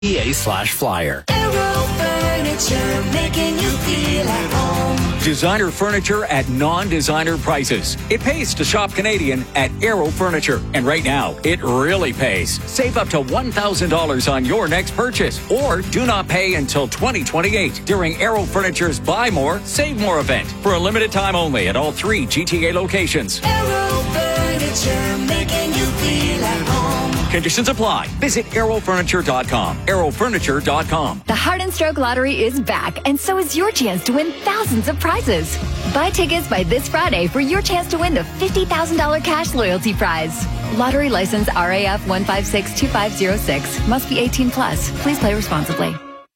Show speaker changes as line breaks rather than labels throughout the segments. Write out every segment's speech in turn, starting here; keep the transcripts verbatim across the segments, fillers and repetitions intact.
E A slash flyer.
Aero Furniture, making you feel at home.
Designer furniture at non-designer prices. It pays to shop Canadian at Aero Furniture. And right now, it really pays. Save up to one thousand dollars on your next purchase. Or do not pay until twenty twenty-eight during Aero Furniture's Buy More, Save More event. For a limited time only at all three G T A locations.
Aero Furniture, making you feel at home.
Conditions apply. Visit aero furniture dot com. aero furniture dot com.
The Heart and Stroke Lottery is back, and so is your chance to win thousands of prizes. Buy tickets by this Friday for your chance to win the fifty thousand dollars cash loyalty prize. Lottery license R A F one five six two five zero six. Must be eighteen plus. Please play responsibly.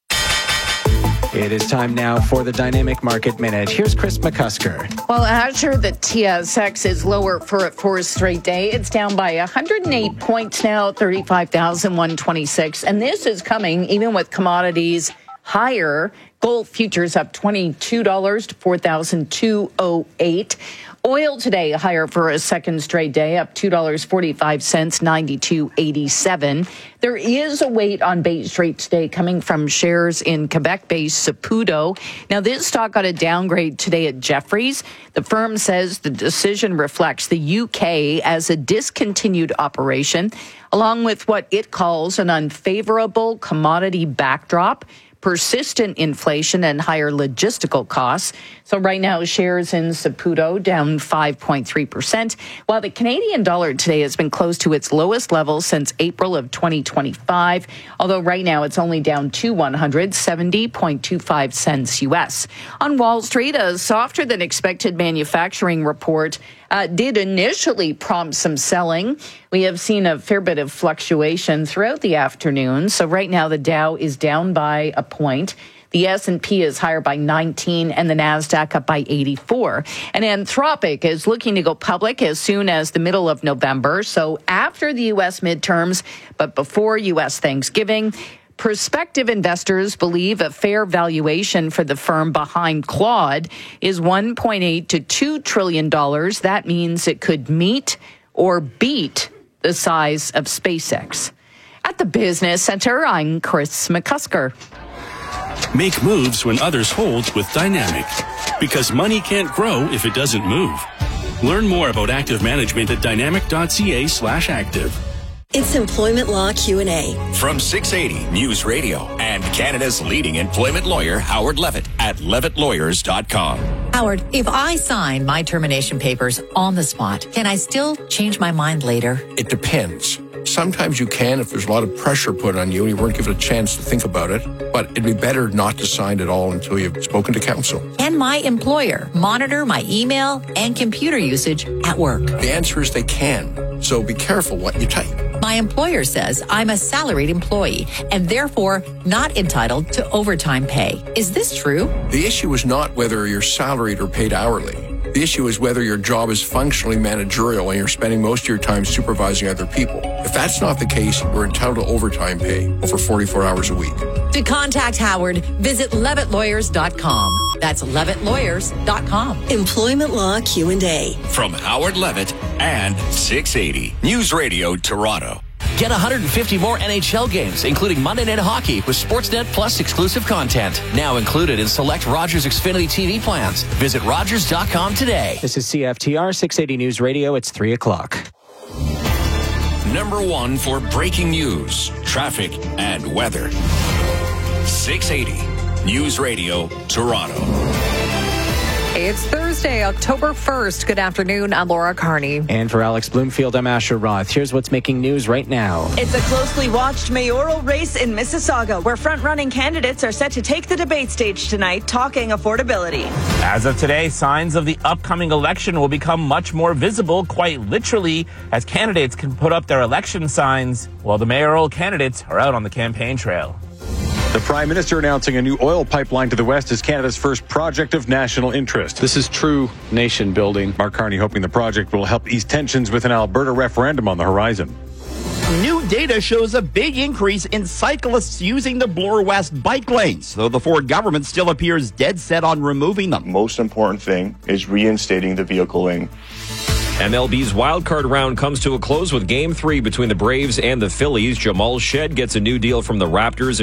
It is time now for the Dynamic Market Minute. Here's Chris McCusker.
Well, Asher, the T S X is lower for a fourth straight day. It's down by one hundred eight points now, thirty-five thousand one hundred twenty-six. And this is coming even with commodities higher. Gold futures up twenty-two dollars to four thousand two hundred eight. Oil today higher for a second straight day, up two dollars and forty-five cents, ninety-two eighty-seven. There is a wait on Bay Street today coming from shares in Quebec-based Saputo. Now, this stock got a downgrade today at Jefferies. The firm says the decision reflects the U K as a discontinued operation, along with what it calls an unfavorable commodity backdrop, persistent inflation, and higher logistical costs. So right now, shares in Saputo down five point three percent, while the Canadian dollar today has been close to its lowest level since April of twenty twenty-five, although right now it's only down to one hundred seventy point two five cents U S. On Wall Street, a softer than expected manufacturing report uh, did initially prompt some selling. We have seen a fair bit of fluctuation throughout the afternoon. So right now, the Dow is down by a point. The S and P is higher by nineteen and the NASDAQ up by eighty-four. And Anthropic is looking to go public as soon as the middle of November, so after the U S midterms, but before U S Thanksgiving. Prospective investors believe a fair valuation for the firm behind Claude is one point eight to two trillion dollars. That means it could meet or beat the size of SpaceX. At the Business Center, I'm Chris McCusker.
Make moves when others hold with Dynamic, because money can't grow if it doesn't move. Learn more about active management at dynamic.ca slash active.
It's Employment Law Q and A.
From six eighty News Radio and Canada's leading employment lawyer, Howard Levitt, at levitt lawyers dot com.
Howard, if I sign my termination papers on the spot, can I still change my mind later?
It depends. Sometimes you can if there's a lot of pressure put on you and you weren't given a chance to think about it, but it'd be better not to sign at all until you've spoken to counsel.
Can my employer monitor my email and computer usage at work?
The answer is they can, so be careful what you type.
My employer says I'm a salaried employee and therefore not entitled to overtime pay. Is this true?
The issue is not whether you're salaried or paid hourly. The issue is whether your job is functionally managerial and you're spending most of your time supervising other people. If that's not the case, you're entitled to overtime pay over forty-four hours a week.
To contact Howard, visit levitt lawyers dot com. That's levitt lawyers dot com.
Employment Law Q and A.
From Howard Levitt and six eighty News Radio Toronto.
Get one hundred fifty more N H L games, including Monday Night Hockey with Sportsnet Plus exclusive content. Now included in select Rogers Xfinity T V plans. Visit rogers dot com today.
This is C F T R six eighty News Radio. It's three o'clock.
Number one for breaking news, traffic, and weather. six eighty News Radio Toronto.
It's Thursday, October first. Good afternoon. I'm Laura Carney.
And for Alex Bloomfield, I'm Asher Roth. Here's what's making news right now.
It's a closely watched mayoral race in Mississauga, where front-running candidates are set to take the debate stage tonight, talking affordability.
As of today, signs of the upcoming election will become much more visible, quite literally, as candidates can put up their election signs while the mayoral candidates are out on the campaign trail.
The Prime Minister announcing a new oil pipeline to the west is Canada's first project of national interest.
This is true nation building.
Mark Carney hoping the project will help ease tensions with an Alberta referendum on the horizon.
New data shows a big increase in cyclists using the Bloor West bike lanes, though the Ford government still appears dead set on removing them.
Most important thing is reinstating the vehicle lane. M L B's wildcard round comes to a close with Game three between the Braves and the Phillies. Jamal Shed gets a new deal from the Raptors.